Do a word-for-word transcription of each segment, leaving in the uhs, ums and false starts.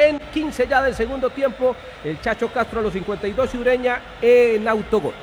en quince ya del segundo tiempo. El Chacho Castro a los cincuenta y dos y Ureña en autogol.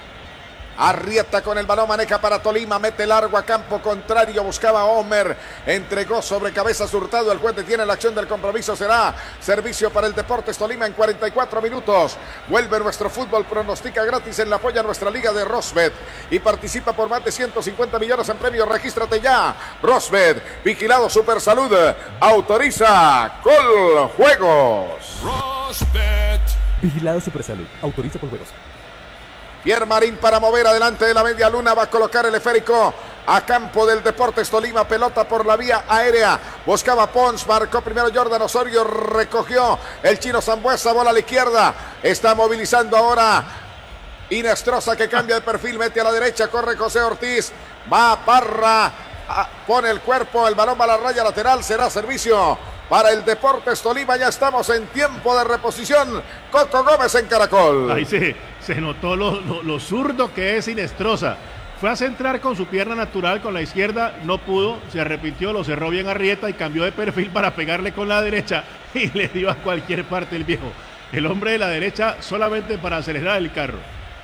Arrieta con el balón, maneja para Tolima, mete largo a campo contrario, buscaba a Homer, entregó sobre cabeza Hurtado, el juez tiene la acción del compromiso, será servicio para el Deportes Tolima en cuarenta y cuatro minutos. Vuelve nuestro fútbol, pronostica gratis en la apoya nuestra liga de Rosbet y participa por más de ciento cincuenta millones en premios. Regístrate ya. Rosbet, vigilado Supersalud, autoriza Col Juegos. Rosbet, vigilado Supersalud, autoriza Col Juegos. Pierre Marín para mover adelante de la media luna, va a colocar el esférico a campo del Deportes Tolima, pelota por la vía aérea, buscaba Pons, marcó primero Jordan Osorio, recogió el chino Zambuesa, bola a la izquierda, está movilizando ahora Inestrosa que cambia de perfil, mete a la derecha, corre José Ortiz, va Parra, pone el cuerpo, el balón va a la raya lateral, será servicio para el Deportes Tolima. Ya estamos en tiempo de reposición. Coco Gómez en Caracol. Ahí se, se notó lo, lo, lo zurdo que es Inestrosa. Fue a centrar con su pierna natural, con la izquierda, no pudo, se arrepintió, lo cerró bien Arrieta y cambió de perfil para pegarle con la derecha y le dio a cualquier parte el viejo. El hombre de la derecha solamente para acelerar el carro.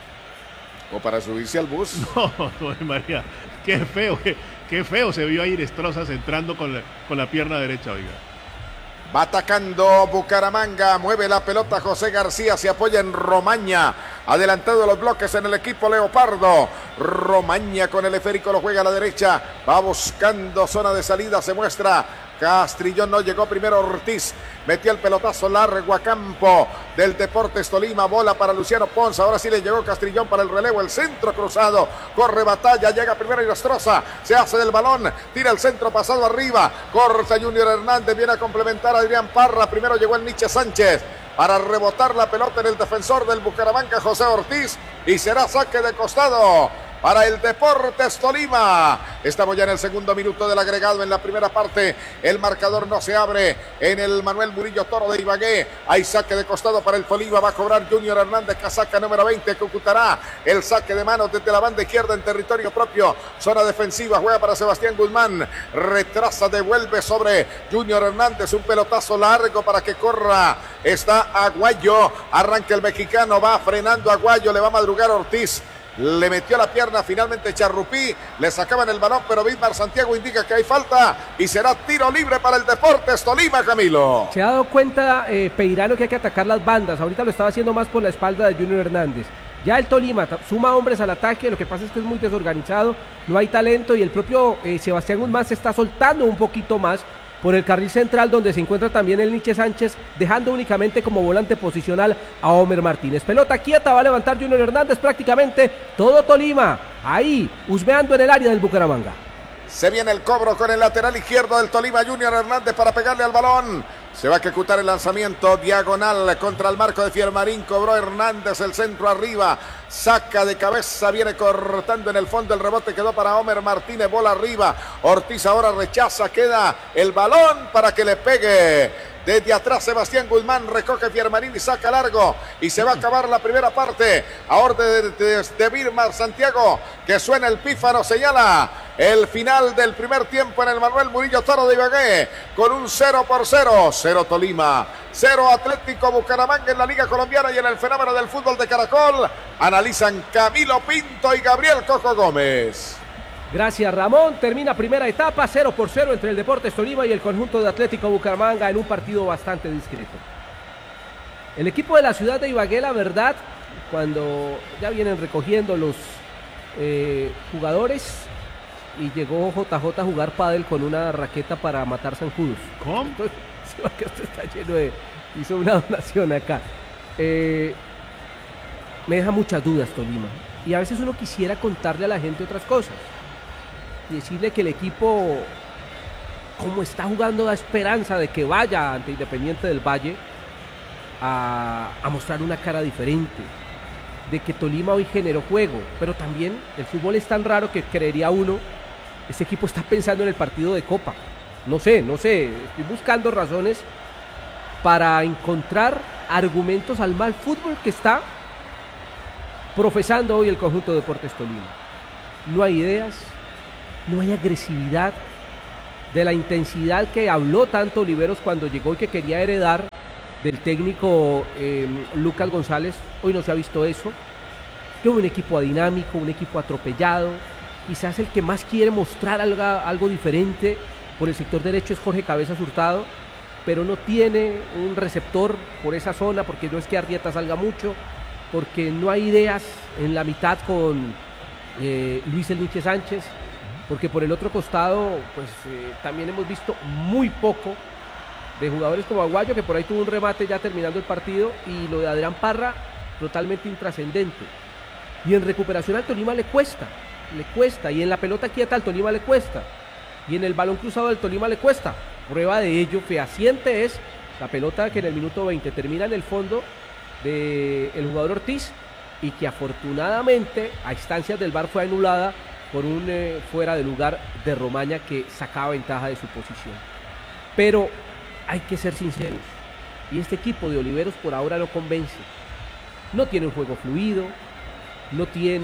¿O para subirse al bus? No, no, María, qué feo, qué, qué feo se vio ahí Inestrosa centrando con la, con la pierna derecha, oiga. Va atacando Bucaramanga, mueve la pelota José García, se apoya en Romaña, adelantado los bloques en el equipo Leopardo. Romaña con el esférico, lo juega a la derecha, va buscando zona de salida, se muestra Castrillón, no llegó primero Ortiz, metió el pelotazo largo a campo del Deportes Tolima, bola para Luciano Pons, ahora sí le llegó Castrillón para el relevo, el centro cruzado, corre batalla, llega primero Inestrosa, se hace del balón, tira el centro pasado arriba, corta Junior Hernández, viene a complementar a Adrián Parra, primero llegó el Nietzsche Sánchez, para rebotar la pelota en el defensor del Bucaramanga, José Ortiz, y será saque de costado para el Deportes Tolima. Estamos ya en el segundo minuto del agregado en la primera parte. El marcador no se abre en el Manuel Murillo Toro de Ibagué. Hay saque de costado para el Tolima. Va a cobrar Junior Hernández, casaca número veinte, que ocultará el saque de manos desde la banda izquierda en territorio propio. Zona defensiva, juega para Sebastián Guzmán. Retrasa, devuelve sobre Junior Hernández. Un pelotazo largo para que corra. Está Aguayo. Arranca el mexicano, va frenando Aguayo. Le va a madrugar Ortiz. Le metió la pierna finalmente Charrupí, le sacaban el balón, pero Bismar Santiago indica que hay falta y será tiro libre para el Deportes Tolima, Camilo. Se ha dado cuenta eh, Peirano que hay que atacar las bandas, ahorita lo estaba haciendo más por la espalda de Junior Hernández. Ya el Tolima suma hombres al ataque, lo que pasa es que es muy desorganizado, no hay talento y el propio eh, Sebastián Guzmán se está soltando un poquito más por el carril central, donde se encuentra también el Nietzsche Sánchez, dejando únicamente como volante posicional a Homer Martínez. Pelota quieta, va a levantar Junior Hernández, prácticamente todo Tolima, ahí, husmeando en el área del Bucaramanga. Se viene el cobro con el lateral izquierdo del Tolima, Junior Hernández para pegarle al balón. Se va a ejecutar el lanzamiento diagonal contra el marco de Fiermarín. Cobró Hernández, el centro arriba. Saca de cabeza, viene cortando en el fondo. El rebote quedó para Homer Martínez, bola arriba. Ortiz ahora rechaza, queda el balón para que le pegue. Desde atrás Sebastián Guzmán recoge Fiermarín y saca largo. Y se va a acabar la primera parte. A orden de, de, de Vilmar Santiago, que suena el pífano, señala el final del primer tiempo en el Manuel Murillo Toro de Ibagué. Con un cero por cero. cero Tolima, cero Atlético Bucaramanga en la Liga Colombiana y en el fenómeno del fútbol de Caracol. Analizan Camilo Pinto y Gabriel Coco Gómez. Gracias, Ramón. Termina primera etapa, cero por cero entre el Deportes Tolima y el conjunto de Atlético Bucaramanga en un partido bastante discreto. El equipo de la ciudad de Ibagué, la verdad, cuando ya vienen recogiendo los eh, jugadores y llegó J J a jugar pádel con una raqueta para matar zancudos. ¿Cómo? Entonces, que esto está lleno de... hizo una donación acá. Eh, me deja muchas dudas Tolima. Y a veces uno quisiera contarle a la gente otras cosas. Y decirle que el equipo, como está jugando, da esperanza de que vaya ante Independiente del Valle a, a mostrar una cara diferente. De que Tolima hoy generó juego. Pero también el fútbol es tan raro que creería uno, este equipo está pensando en el partido de Copa. No sé, no sé, estoy buscando razones para encontrar argumentos al mal fútbol que está profesando hoy el conjunto de Deportes Tolima. No hay ideas, no hay agresividad, de la intensidad que habló tanto Oliveros cuando llegó y que quería heredar del técnico eh, Lucas González. Hoy no se ha visto eso. Yo un equipo adinámico, un equipo atropellado, quizás el que más quiere mostrar algo, algo diferente por el sector derecho es Jorge Cabezas Hurtado, pero no tiene un receptor por esa zona, porque no es que Arrieta salga mucho, porque no hay ideas en la mitad con eh, Luis El Niche Sánchez, porque por el otro costado pues eh, también hemos visto muy poco de jugadores como Aguayo, que por ahí tuvo un remate ya terminando el partido, y lo de Adrián Parra totalmente intrascendente. Y en recuperación al Tolima le cuesta, le cuesta, y en la pelota quieta al Tolima le cuesta, y en el balón cruzado del Tolima le cuesta. Prueba de ello fehaciente es la pelota que en el minuto veinte termina en el fondo del jugador Ortiz, y que afortunadamente a instancias del V A R fue anulada por un eh, fuera de lugar de Romaña que sacaba ventaja de su posición. Pero hay que ser sinceros, y este equipo de Oliveros por ahora no convence. No tiene un juego fluido, no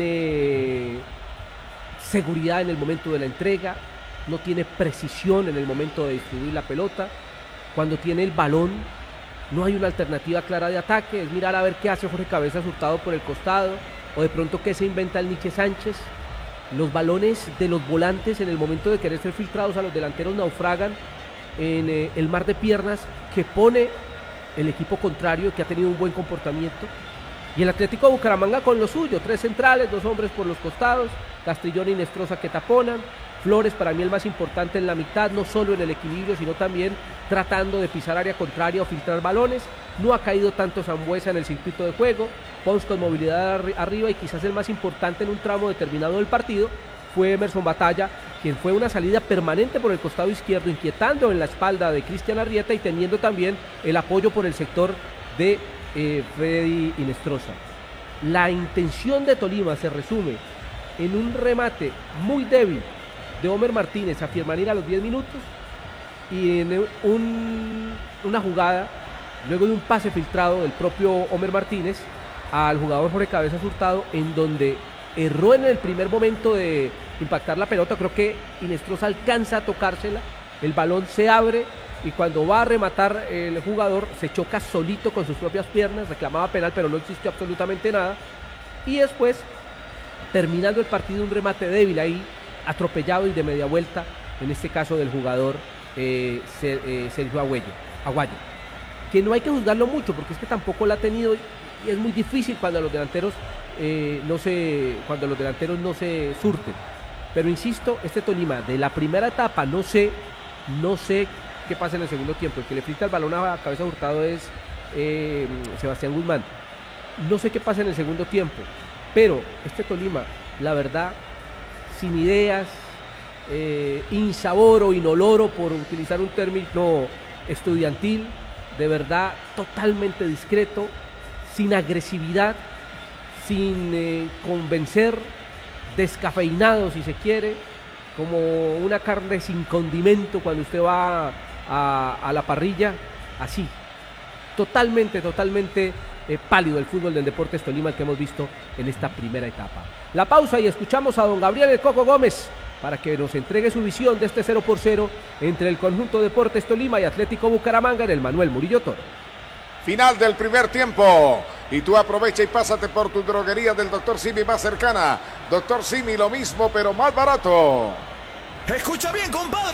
tiene seguridad en el momento de la entrega, no tiene precisión en el momento de distribuir la pelota. Cuando tiene el balón no hay una alternativa clara de ataque, es mirar a ver qué hace Jorge Cabezas Hurtado por el costado, o de pronto qué se inventa el Niche Sánchez. Los balones de los volantes en el momento de querer ser filtrados a los delanteros naufragan en eh, el mar de piernas que pone el equipo contrario, que ha tenido un buen comportamiento. Y el Atlético de Bucaramanga con lo suyo, tres centrales, dos hombres por los costados, Castrillón y Inestrosa que taponan, Flores para mí el más importante en la mitad, no solo en el equilibrio, sino también tratando de pisar área contraria o filtrar balones. No ha caído tanto Sambuesa en el circuito de juego, Pons con movilidad arri- arriba, y quizás el más importante en un tramo determinado del partido fue Emerson Batalla, quien fue una salida permanente por el costado izquierdo, inquietando en la espalda de Cristian Arrieta y teniendo también el apoyo por el sector de eh, Freddy Inestrosa. La intención de Tolima se resume en un remate muy débil de Homer Martínez a Firmanir a los diez minutos, y en un, una jugada, luego de un pase filtrado del propio Homer Martínez al jugador Jorge Cabezas Hurtado, en donde erró en el primer momento de impactar la pelota. Creo que Inestrosa alcanza a tocársela, el balón se abre, y cuando va a rematar el jugador se choca solito con sus propias piernas, reclamaba penal pero no existió absolutamente nada, y después terminando el partido un remate débil ahí, atropellado y de media vuelta, en este caso del jugador eh, Sergio Aguayo, Aguayo, que no hay que juzgarlo mucho porque es que tampoco la ha tenido, y es muy difícil cuando los delanteros eh, no se cuando los delanteros no se surten. Pero insisto, este Tolima de la primera etapa, no sé, no sé qué pasa en el segundo tiempo. El que le frita el balón a Cabezas Hurtado es eh, Sebastián Guzmán. No sé qué pasa en el segundo tiempo, pero este Tolima, la verdad, sin ideas, eh, insaboro, inoloro, por utilizar un término estudiantil, de verdad totalmente discreto, sin agresividad, sin eh, convencer, descafeinado si se quiere, como una carne sin condimento cuando usted va a, a la parrilla, así, totalmente, totalmente eh, pálido el fútbol del Deportes Tolima, el que hemos visto en esta primera etapa. La pausa y escuchamos a don Gabriel El Coco Gómez para que nos entregue su visión de este cero por cero entre el conjunto Deportes Tolima y Atlético Bucaramanga en el Manuel Murillo Toro. Final del primer tiempo, y tú aprovecha y pásate por tu droguería del doctor Simi más cercana. doctor Simi, lo mismo pero más barato. Escucha bien, compadre.